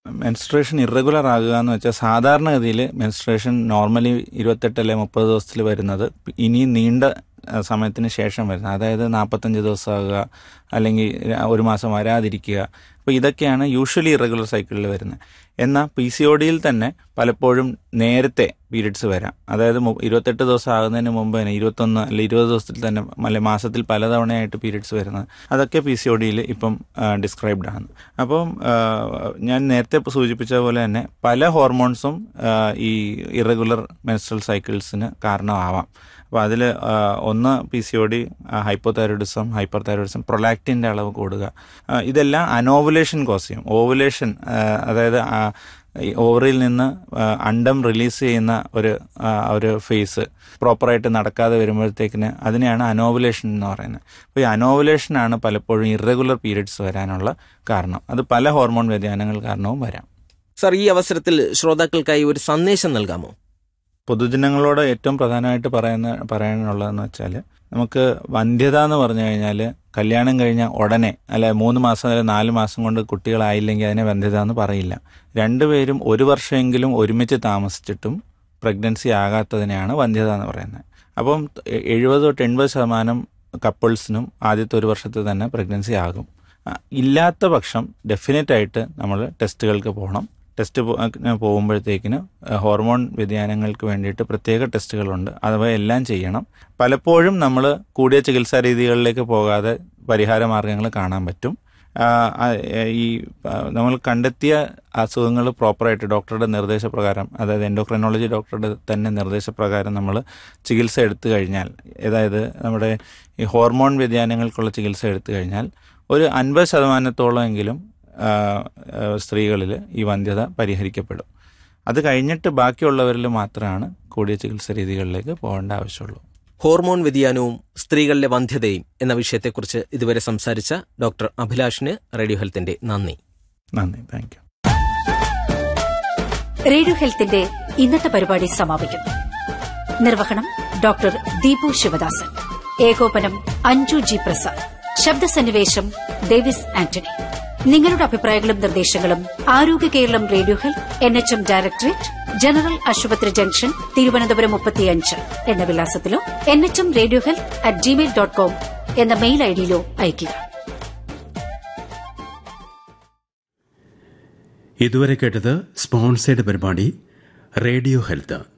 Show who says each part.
Speaker 1: Menstruation irregular ആകുക എന്ന് വെച്ചാൽ സാധാരണഗതിയിൽ മെൻസ്ട്രേഷൻ നോർമലി 28 അല്ലെ 30 ദിവസത്തിൽ വരുന്നത് ഇനി നീണ്ട സമയത്തിന് ശേഷം വരുന്നത്, അതായത് 45 ദിവസമാകുക അല്ലെങ്കിൽ ഒരു മാസം വരാതിരിക്കുക. അപ്പോൾ ഇതൊക്കെയാണ് യൂഷ്വലി ഇറഗുലർ സൈക്കിളിൽ വരുന്നത്. എന്നാൽ PCODയിൽ തന്നെ പലപ്പോഴും നേരത്തെ പീരിയഡ്സ് വരാം. അതായത് 28 ദിവസം ആകുന്നതിന് മുമ്പ് തന്നെ 21 അല്ലെങ്കിൽ 20 ദിവസത്തിൽ തന്നെ അല്ലെങ്കിൽ മാസത്തിൽ പലതവണയായിട്ട് പീരിയഡ്സ് വരുന്നത്, അതൊക്കെ PCODയിൽ ഇപ്പം ഡിസ്ക്രൈബ്ഡ് ആണ്. അപ്പം ഞാൻ നേരത്തെ സൂചിപ്പിച്ച പോലെ തന്നെ പല ഹോർമോൺസും ഈ ഇറഗുലർ മെൻസ്ട്രൽ സൈക്കിൾസിന് കാരണമാവാം. അപ്പോൾ അതിൽ ഒന്ന് PCOD, ഹൈപ്പോതൈറോയിഡിസം, ഹൈപ്പർ തൈറോയിഡിസം, പ്രൊലാക്റ്റിൻ്റെ അളവ് കൂടുക, ഇതെല്ലാം അനോവുലേഷൻ കോസ് ചെയ്യും. ഓവുലേഷൻ, അതായത് ഓവറിയിൽ നിന്ന് അണ്ടം റിലീസ് ചെയ്യുന്ന ഒരു ഫേസ് പ്രോപ്പറായിട്ട് നടക്കാതെ വരുമ്പോഴത്തേക്കിന് അതിനെയാണ് അനോവുലേഷൻ എന്ന് പറയുന്നത്. അപ്പോൾ ഈ അനോവുലേഷനാണ് പലപ്പോഴും ഇറഗുലർ പീരിയഡ്സ് വരാനുള്ള കാരണം. അത് പല ഹോർമോൺ വ്യതിയാനങ്ങൾ കാരണവും വരാം.
Speaker 2: സർ, ഈ അവസരത്തിൽ ശ്രോതാക്കൾക്കായി ഒരു സന്ദേശം നൽകാമോ?
Speaker 1: പൊതുജനങ്ങളോട് ഏറ്റവും പ്രധാനമായിട്ട് പറയാനുള്ളതെന്ന് വെച്ചാൽ, നമുക്ക് വന്ധ്യത എന്ന് പറഞ്ഞു കഴിഞ്ഞാൽ കല്യാണം കഴിഞ്ഞ ഉടനെ അല്ലെ 3 മാസം അല്ലെങ്കിൽ 4 മാസം കൊണ്ട് കുട്ടികളായില്ലെങ്കിൽ അതിനെ വന്ധ്യത എന്ന് പറയില്ല. രണ്ടുപേരും 1 വർഷമെങ്കിലും ഒരുമിച്ച് താമസിച്ചിട്ടും പ്രഗ്നൻസി ആകാത്തതിനെയാണ് വന്ധ്യത എന്ന് പറയുന്നത്. അപ്പം 70-80% കപ്പിൾസിനും ആദ്യത്തെ 1 വർഷത്തിൽ തന്നെ പ്രഗ്നൻസി ആകും. ഇല്ലാത്ത പക്ഷം ഡെഫിനറ്റായിട്ട് നമ്മൾ ടെസ്റ്റുകൾക്ക് പോകണം. ടെസ്റ്റ് പോകുമ്പോഴത്തേക്കിന് ഹോർമോൺ വ്യതിയാനങ്ങൾക്ക് വേണ്ടിയിട്ട് പ്രത്യേക ടെസ്റ്റുകളുണ്ട്, അവയെല്ലാം ചെയ്യണം. പലപ്പോഴും നമ്മൾ കൂടിയ ചികിത്സാ രീതികളിലേക്ക് പോകാതെ പരിഹാര മാർഗങ്ങൾ കാണാൻ പറ്റും. ഈ നമ്മൾ കണ്ടെത്തിയ അസുഖങ്ങൾ പ്രോപ്പറായിട്ട് ഡോക്ടറുടെ നിർദ്ദേശപ്രകാരം, അതായത് എൻഡോക്രൈനോളജി ഡോക്ടറുടെ തന്നെ നിർദ്ദേശപ്രകാരം നമ്മൾ ചികിത്സ എടുത്തു കഴിഞ്ഞാൽ, അതായത് നമ്മുടെ ഈ ഹോർമോൺ വ്യതിയാനങ്ങൾക്കുള്ള ചികിത്സ എടുത്തു കഴിഞ്ഞാൽ ഒരു 50% സ്ത്രീകളിൽ ഈ വന്ധ്യത പരിഹരിക്കപ്പെടും. അത് കഴിഞ്ഞിട്ട് ബാക്കിയുള്ളവരിൽ മാത്രമാണ് കൂടിയ ചികിത്സാ രീതികളിലേക്ക് പോകേണ്ട ആവശ്യമുള്ളൂ.
Speaker 2: ഹോർമോൺ വ്യതിയാനവും സ്ത്രീകളിലെ വന്ധ്യതയും എന്ന വിഷയത്തെക്കുറിച്ച് ഇതുവരെ സംസാരിച്ച ഡോക്ടർ അഭിലാഷിന് റേഡിയോ ഹെൽത്തിന്റെ നന്ദി.
Speaker 1: Thank you.
Speaker 3: റേഡിയോ ഹെൽത്തിന്റെ ഇന്നത്തെ പരിപാടി സമാപിക്കുന്നു. നിർവഹണം ഡോക്ടർ ദീപു ശിവദാസൻ, ഏകോപനം അഞ്ജു ജി പ്രസാദ്, ശബ്ദസന്നിവേശം ഡേവിസ് ആന്റണി. നിങ്ങളുടെ അഭിപ്രായങ്ങളും നിർദ്ദേശങ്ങളും ആരോഗ്യ Keralam radio health NHM directorate, general ആശുപത്രി ജംഗ്ഷൻ, തിരുവനന്തപുരം 35 എന്ന വിലാസത്തിലോ NHM റേഡിയോ ഹെൽത്ത് @gmail.com എന്ന മെയിൽ ഐഡിയിലോ അയയ്ക്കുക.
Speaker 4: ഇതുവരെ കേട്ടത് സ്പോൺസേഡ് പരിപാടി റേഡിയോ ഹെൽത്ത്.